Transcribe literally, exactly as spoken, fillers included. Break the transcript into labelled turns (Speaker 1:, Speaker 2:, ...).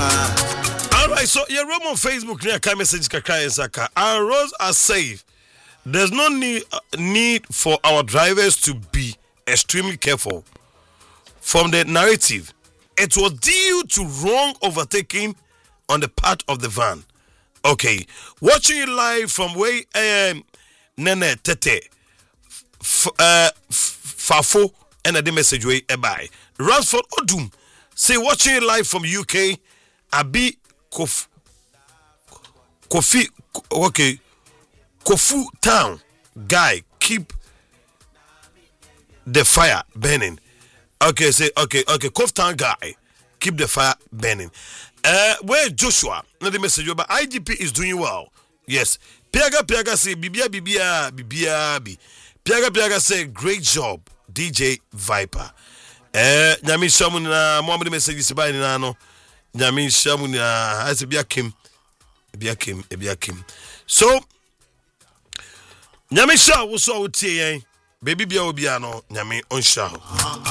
Speaker 1: All right, so you're on Facebook near kai message kakra ensaka. Our roads are safe. There's no need uh, need for our drivers to be extremely careful. From the narrative, it was due to wrong overtaking on the part of the van. Okay, watching it live from way um Nene Tete f- uh Fafo and the message way ebai. Ransford Odum say watching it live from U K. Abi Kof Kofi okay Kofu Town guy keep the fire burning. Okay, say okay, okay, Kof Town guy keep the fire burning. Uh where Joshua, not the message, but I G P is doing well. Yes. Piaga Piaga say Bibia Bibia Bibia Bi. Piaga Piaga say great job, D J Viper. Eh Nyami Shamuna Mohammed message is by Nano. Nyami Shamuna as a Biakim. Biakim, Biakim. So Nyami Sha was so T A baby Bia Obiano, Nyami on Sha.